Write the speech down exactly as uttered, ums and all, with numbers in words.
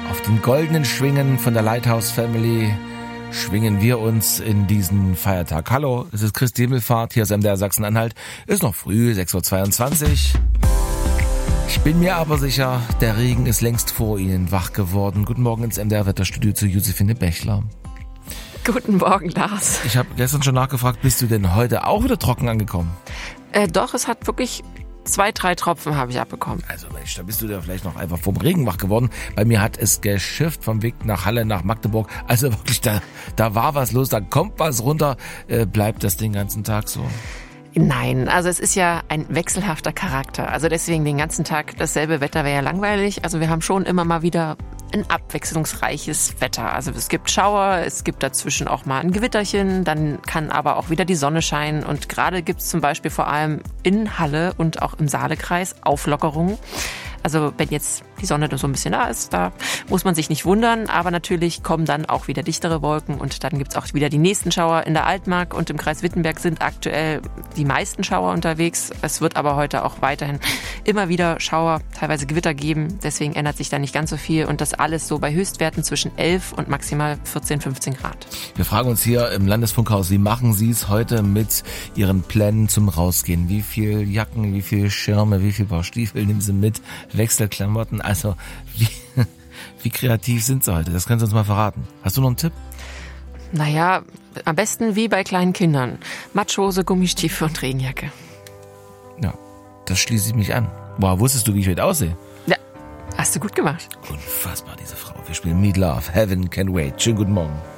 Auf den goldenen Schwingen von der Lighthouse Family schwingen wir uns in diesen Feiertag. Hallo, es ist Christi Himmelfahrt, hier ist M D R Sachsen-Anhalt. Ist noch früh, sechs Uhr zweiundzwanzig. Ich bin mir aber sicher, der Regen ist längst vor Ihnen wach geworden. Guten Morgen ins M D R-Wetterstudio zu Josephine Bechler. Guten Morgen, Lars. Ich habe gestern schon nachgefragt, bist du denn heute auch wieder trocken angekommen? Äh, doch, es hat wirklich zwei, drei Tropfen habe ich abbekommen. Also Mensch, da bist du ja vielleicht noch einfach vom Regen wach geworden. Bei mir hat es geschifft vom Weg nach Halle, nach Magdeburg. Also wirklich, da, da war was los, da kommt was runter. Äh, bleibt das den ganzen Tag so? Nein, also es ist ja ein wechselhafter Charakter. Also deswegen den ganzen Tag dasselbe Wetter wäre ja langweilig. Also wir haben schon immer mal wieder ein abwechslungsreiches Wetter. Also es gibt Schauer, es gibt dazwischen auch mal ein Gewitterchen, dann kann aber auch wieder die Sonne scheinen. Und gerade gibt es zum Beispiel vor allem in Halle und auch im Saalekreis Auflockerungen. Also wenn jetzt die Sonne so ein bisschen da ist, da muss man sich nicht wundern. Aber natürlich kommen dann auch wieder dichtere Wolken und dann gibt's auch wieder die nächsten Schauer. In der Altmark und im Kreis Wittenberg sind aktuell die meisten Schauer unterwegs. Es wird aber heute auch weiterhin immer wieder Schauer, teilweise Gewitter geben. Deswegen ändert sich da nicht ganz so viel. Und das alles so bei Höchstwerten zwischen elf und maximal vierzehn, fünfzehn Grad. Wir fragen uns hier im Landesfunkhaus, wie machen Sie es heute mit Ihren Plänen zum Rausgehen? Wie viel Jacken, wie viel Schirme, wie viel Paar Stiefel nehmen Sie mit? Wechselklamotten, also wie, wie kreativ sind Sie heute? Das können Sie uns mal verraten. Hast du noch einen Tipp? Naja, am besten wie bei kleinen Kindern. Matschhose, Gummistiefel und Regenjacke. Ja, das schließe ich mich an. Wow, wusstest du, wie ich heute aussehe? Ja, hast du gut gemacht. Unfassbar, diese Frau. Wir spielen Meat Love, Heaven Can Wait. Schönen guten Morgen.